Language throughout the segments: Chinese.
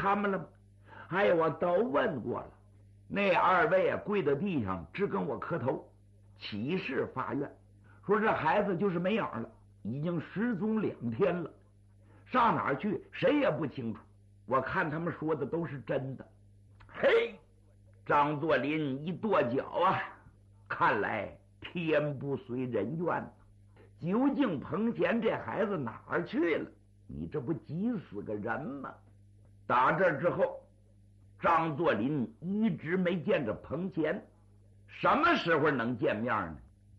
他们了吗？哎呀，我都问过了，那二位啊跪在地上直跟我磕头，起誓发愿，说这孩子就是没影了，已经失踪2天了，上哪儿去谁也不清楚。我看他们说的都是真的。嘿，张作霖一跺脚啊，看来天不遂人愿。究竟彭贤这孩子哪儿去了？你这不急死个人吗？打这之后，张作霖一直没见着彭贤。什么时候能见面呢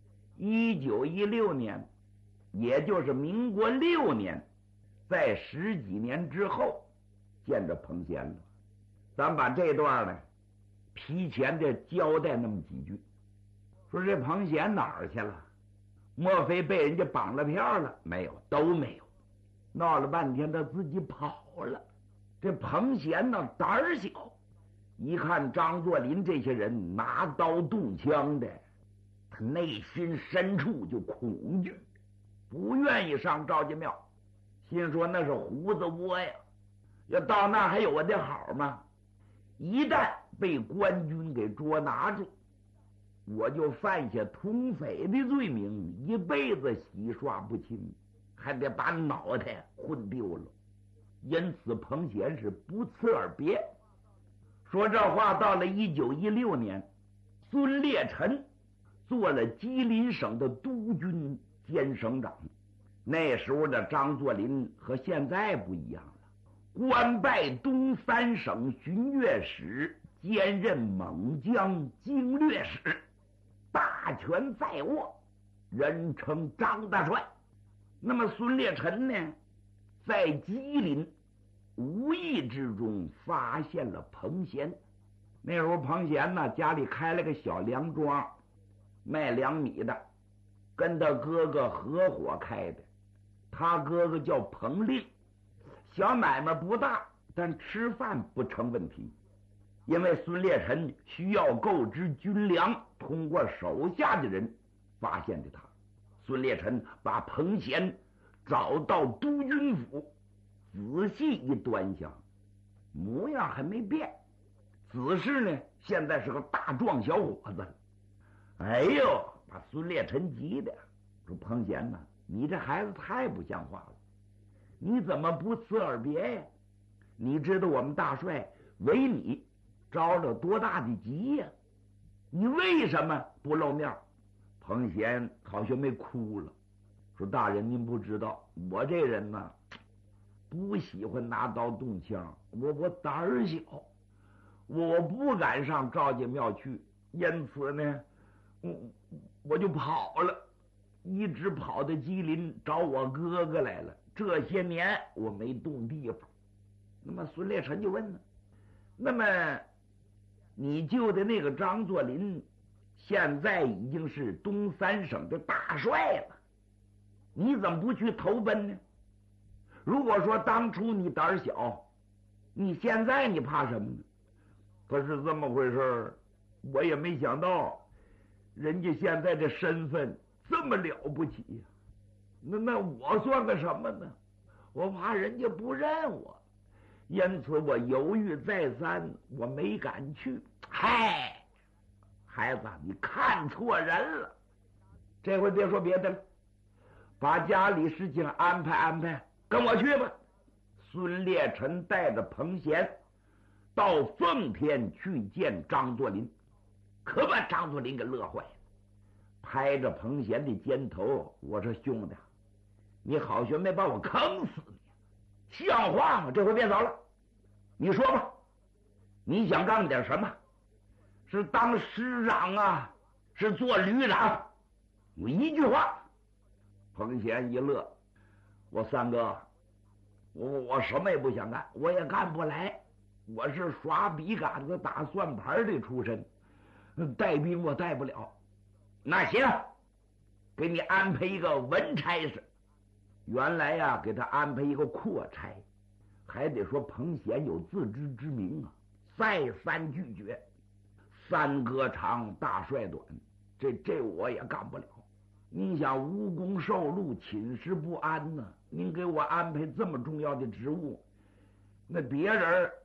？1916年，也就是民国6年，在10几年之后见着彭贤了。咱把这段呢提前的交代那么几句，说这彭贤哪儿去了？莫非被人家绑了票了？没有，都没有。闹了半天他自己跑了。这彭贤呢胆儿小，一看张作霖这些人拿刀动枪的，他内心深处就恐惧，不愿意上赵家庙，心说那是胡子窝呀，要到那还有我的好吗？一旦被官军给捉拿住，我就犯下通匪的罪名，一辈子洗刷不清，还得把脑袋混丢了。因此彭贤是不辞而别。说这话到了1916年，孙烈臣做了吉林省的督军兼省长。那时候的张作霖和现在不一样了，官拜东三省巡阅使，兼任蒙江经略使，大权在握，人称张大帅。那么孙烈臣呢，在吉林无意之中发现了彭贤。那时候彭贤呢，家里开了个小粮庄，卖粮米的，跟他哥哥合伙开的。他哥哥叫彭令，小买卖不大，但吃饭不成问题。因为孙烈臣需要购置军粮，通过手下的人发现的他。孙烈臣把彭贤找到督军府，仔细一端详，模样还没变，只是呢现在是个大壮小伙子。哎呦，把孙烈臣急的说：“彭贤呐，你这孩子太不像话了，你怎么不辞而别呀？你知道我们大帅为你着了多大的急呀？你为什么不露面？”彭贤好像没哭了，说：“大人您不知道，我这人呢不喜欢拿刀动枪，我胆儿小，我不敢上赵家庙去，因此呢我就跑了，一直跑到吉林找我哥哥来了。这些年我没动地方。”那么孙烈臣就问了：“那么你救的那个张作霖现在已经是东三省的大帅了，你怎么不去投奔呢？如果说当初你胆小，你现在你怕什么呢？”可是这么回事，我也没想到人家现在这身份这么了不起呀。那我算个什么呢？我怕人家不认我，因此我犹豫再三，我没敢去。嗨，孩子，你看错人了。这回别说别的了，把家里事情安排安排，跟我去吧。孙烈臣带着彭贤到奉天去见张作霖，可把张作霖给乐坏了，拍着彭贤的肩头，我说：“兄弟，你好学没把我坑死你，像话吗？这回别走了，你说吧，你想干点什么？是当师长啊，是做旅长？我一句话。”彭贤一乐：“我三哥，我什么也不想干，我也干不来，我是耍笔杆子打算盘的出身，带兵我带不了。那行，给你安排一个文差事。”原来呀，给他安排一个阔差，还得说彭贤有自知之明啊，再三拒绝。三哥长，大帅短，这我也干不了。您想无功受禄，寝食不安呢？您给我安排这么重要的职务，那别人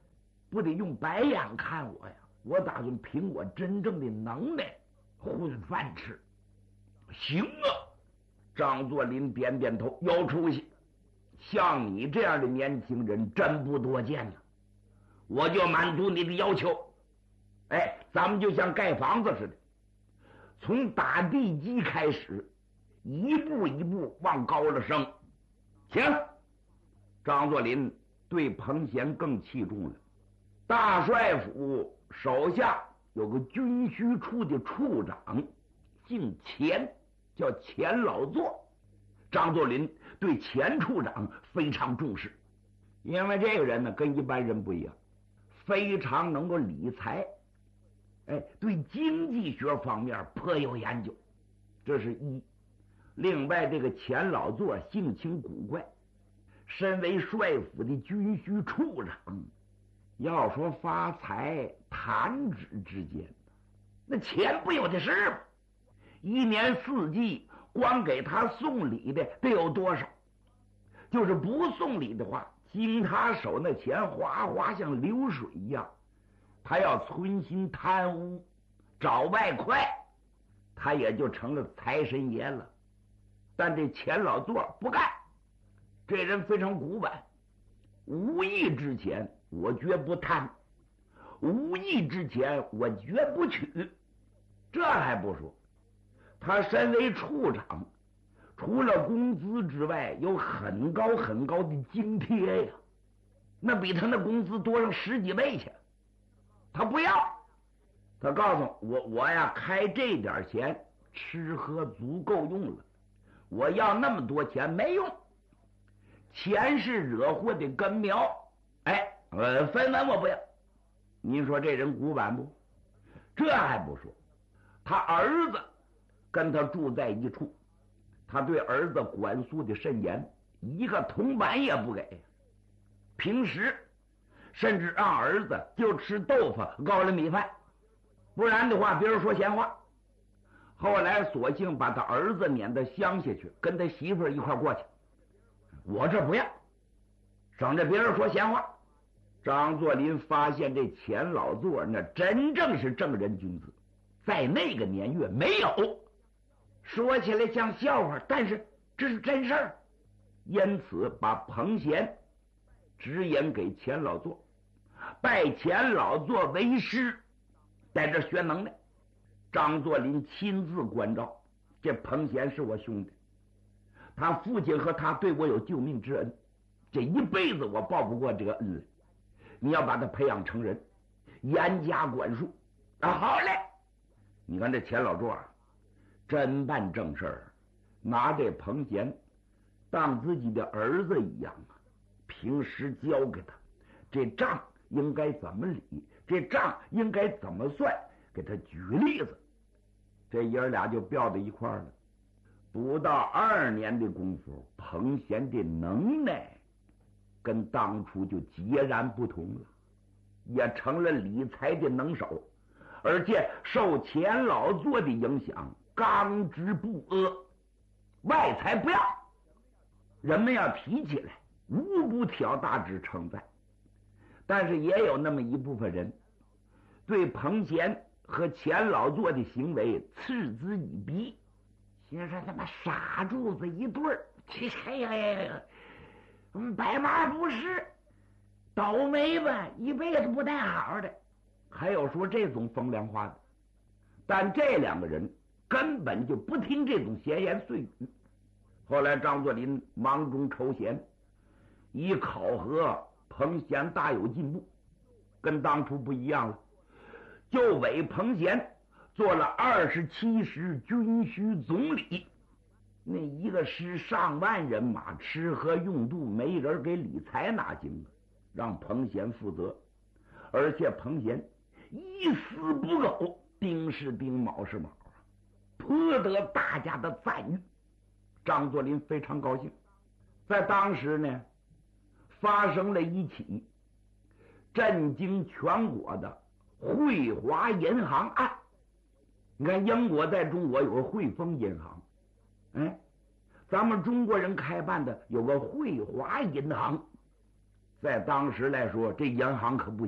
不得用白眼看我呀！我打算凭我真正的能耐混饭吃。行啊！张作霖点点头，有出息。像你这样的年轻人真不多见了，我就满足你的要求。哎，咱们就像盖房子似的，从打地基开始，一步一步往高了升。行，张作霖对彭贤更器重了。大帅府手下有个军需处的处长，姓钱，叫钱老座。张作霖对钱处长非常重视，因为这个人呢跟一般人不一样，非常能够理财，哎，对经济学方面颇有研究，这是一。另外，这个钱老座性情古怪，身为帅府的军需处长，要说发财，弹指之间，那钱不有的是吗？一年四季，光给他送礼的得有多少？就是不送礼的话，经他手那钱哗哗像流水一样。他要存心贪污，找外快，他也就成了财神爷了。但这钱老座不干，这人非常古板。无义之钱我绝不贪，无义之钱我绝不取。这还不说，他身为处长，除了工资之外，有很高很高的津贴呀，那比他那工资多上10几倍去。他不要，他告诉我呀，开这点钱吃喝足够用了，我要那么多钱没用，钱是惹祸的根苗。哎，分文我不要。您说这人古板不？这还不说，他儿子跟他住在一处，他对儿子管束的甚严，一个铜板也不给。平时甚至让儿子就吃豆腐高粱米饭，不然的话别人说闲话。后来索性把他儿子撵到乡下去，跟他媳妇儿一块过去。我这不要，省着别人说闲话。张作霖发现这钱老座那真正是正人君子，在那个年月没有。说起来像笑话，但是这是真事儿。因此把彭贤直言给钱老座，拜钱老座为师，在这学能耐。张作霖亲自关照，这彭贤是我兄弟，他父亲和他对我有救命之恩，这一辈子我报不过这个恩来。你要把他培养成人，严加管束啊！好嘞，你看这钱老座真办正事儿，拿这彭贤当自己的儿子一样啊，平时教给他这账应该怎么理，这账应该怎么算，给他举例子。这爷俩就飙到一块儿了。不到2年的功夫，彭贤的能耐跟当初就截然不同了，也成了理财的能手，而且受钱老座的影响，刚直不阿，外财不要。人们要提起来，无不挑大指称赞。但是也有那么一部分人对彭贤和钱老座的行为嗤之以鼻，心说他妈傻柱子一对儿，哎呀，白马不是，倒霉吧，一辈子不带好的。还有说这种风凉话的，但这2个人根本就不听这种闲言碎语。后来张作霖忙中抽闲，一考核彭贤大有进步，跟当初不一样了，就委彭贤做了27师军需总理。那一个师上万人马，吃喝用度没人给理财拿经了，让彭贤负责。而且彭贤一丝不苟，丁是丁，卯是卯，颇得大家的赞誉。张作霖非常高兴。在当时呢，发生了一起震惊全国的汇华银行案。你看英国在中国有个汇丰银行，咱们中国人开办的有个汇华银行，在当时来说，这银行可不